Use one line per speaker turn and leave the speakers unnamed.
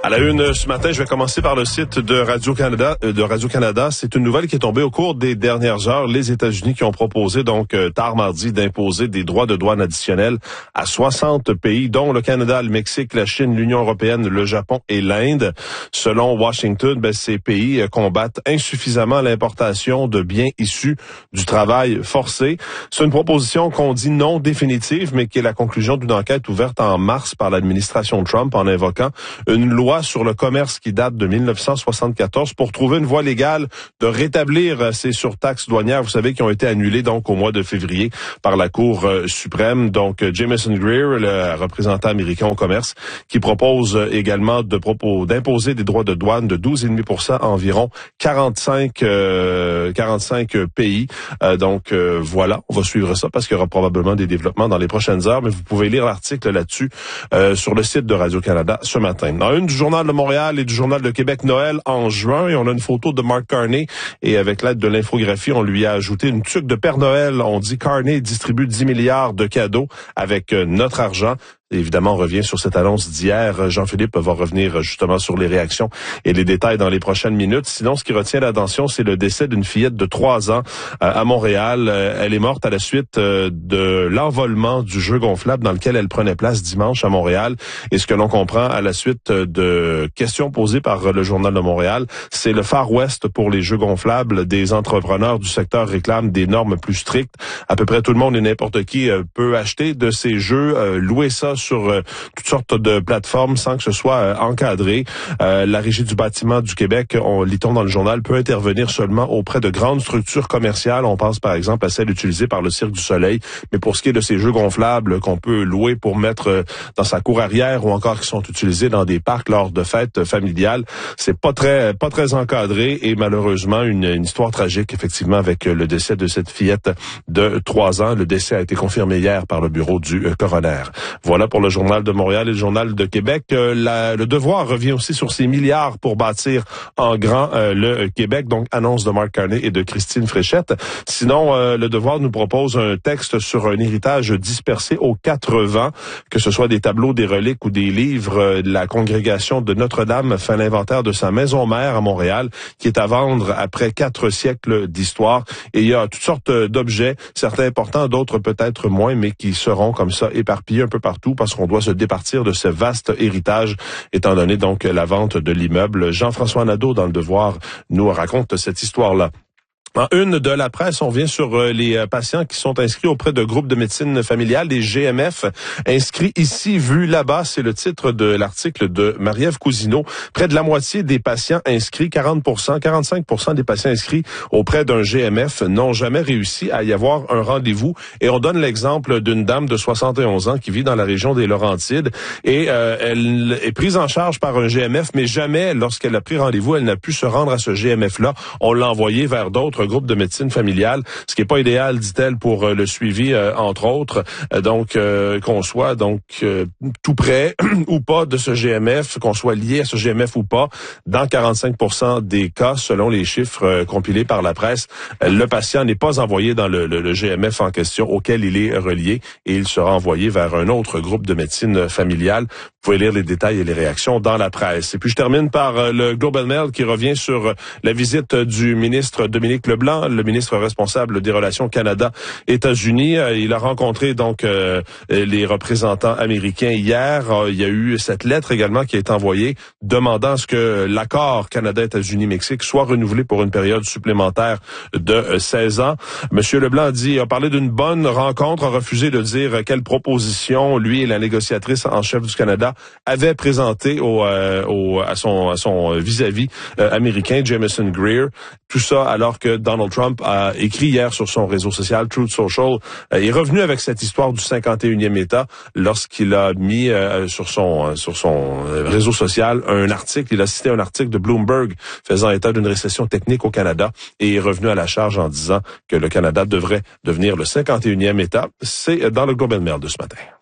À la une ce matin, je vais commencer par le site de Radio-Canada. C'est une nouvelle qui est tombée au cours des dernières heures. Les États-Unis qui ont proposé tard mardi d'imposer des droits de douane additionnels à 60 pays, dont le Canada, le Mexique, la Chine, l'Union européenne, le Japon et l'Inde. Selon Washington, ces pays combattent insuffisamment l'importation de biens issus du travail forcé. C'est une proposition qu'on dit non définitive, mais qui est la conclusion d'une enquête ouverte en mars par l'administration Trump en invoquant une loi sur le commerce qui date de 1974 pour trouver une voie légale de rétablir ces surtaxes douanières, vous savez, qui ont été annulées au mois de février par la Cour suprême. Donc, Jamieson Greer, le représentant américain au commerce, qui propose également d'imposer des droits de douane de 12,5% à environ 45 pays. Voilà, on va suivre ça parce qu'il y aura probablement des développements dans les prochaines heures, mais vous pouvez lire l'article là-dessus sur le site de Radio-Canada ce matin. Dans une du Journal de Montréal et du Journal de Québec, Noël en juin, et on a une photo de Mark Carney, et avec l'aide de l'infographie, on lui a ajouté une tuque de Père Noël. On dit Carney distribue 10 milliards de cadeaux avec notre argent. Évidemment, on revient sur cette annonce d'hier. Jean-Philippe va revenir justement sur les réactions et les détails dans les prochaines minutes. Sinon, ce qui retient l'attention, c'est le décès d'une fillette de 3 ans à Montréal. Elle est morte à la suite de l'envolement du jeu gonflable dans lequel elle prenait place dimanche à Montréal. Et ce que l'on comprend à la suite de questions posées par le Journal de Montréal, c'est le Far West pour les jeux gonflables. Des entrepreneurs du secteur réclament des normes plus strictes. À peu près tout le monde et n'importe qui peut acheter de ces jeux, louer ça sur toutes sortes de plateformes sans que ce soit encadré. La Régie du bâtiment du Québec, lit-on dans le journal, peut intervenir seulement auprès de grandes structures commerciales. On pense par exemple à celle utilisée par le Cirque du Soleil. Mais pour ce qui est de ces jeux gonflables qu'on peut louer pour mettre dans sa cour arrière ou encore qui sont utilisés dans des parcs lors de fêtes familiales, c'est pas très encadré et malheureusement une histoire tragique effectivement avec le décès de cette fillette de 3 ans. Le décès a été confirmé hier par le bureau du coroner. Voilà pour le Journal de Montréal et le Journal de Québec. Le Devoir revient aussi sur ces milliards pour bâtir en grand le Québec, donc annonce de Mark Carney et de Christine Fréchette. Sinon, le Devoir nous propose un texte sur un héritage dispersé aux 4 vents, que ce soit des tableaux, des reliques ou des livres. La congrégation de Notre-Dame fait l'inventaire de sa maison mère à Montréal, qui est à vendre après 4 siècles d'histoire. Et il y a toutes sortes d'objets, certains importants, d'autres peut-être moins, mais qui seront comme ça éparpillés un peu partout parce qu'on doit se départir de ce vaste héritage, étant donné donc la vente de l'immeuble. Jean-François Nadeau, dans Le Devoir, nous raconte cette histoire-là. En une de la presse, on vient sur les patients qui sont inscrits auprès de groupes de médecine familiale, des GMF. Inscrits ici, vus là-bas, c'est le titre de l'article de Marie-Ève Cousineau. Près de la moitié des patients inscrits, 45% des patients inscrits auprès d'un GMF n'ont jamais réussi à y avoir un rendez-vous. Et on donne l'exemple d'une dame de 71 ans qui vit dans la région des Laurentides et elle est prise en charge par un GMF, mais jamais, lorsqu'elle a pris rendez-vous, elle n'a pu se rendre à ce GMF-là. On l'a envoyée vers d'autres groupe de médecine familiale, ce qui est pas idéal, dit-elle, pour le suivi, entre autres. Qu'on soit tout près ou pas de ce GMF, qu'on soit lié à ce GMF ou pas, dans 45% des cas, selon les chiffres compilés par la presse, le patient n'est pas envoyé dans le GMF en question auquel il est relié et il sera envoyé vers un autre groupe de médecine familiale. Vous pouvez lire les détails et les réactions dans la presse. Et puis je termine par le Globe and Mail qui revient sur la visite du ministre Dominique Leblanc, le ministre responsable des relations Canada-États-Unis. Il a rencontré les représentants américains hier. Il y a eu cette lettre également qui a été envoyée demandant à ce que l'accord Canada-États-Unis-Mexique soit renouvelé pour une période supplémentaire de 16 ans. Monsieur Leblanc a parlé d'une bonne rencontre, a refusé de dire quelle proposition lui et la négociatrice en chef du Canada avait présenté à son vis-à-vis américain, Jamieson Greer. Tout ça alors que Donald Trump a écrit hier sur son réseau social, Truth Social, est revenu avec cette histoire du 51e État lorsqu'il a mis sur son réseau social un article. Il a cité un article de Bloomberg faisant état d'une récession technique au Canada et est revenu à la charge en disant que le Canada devrait devenir le 51e État. C'est dans le Globe and Mail de ce matin.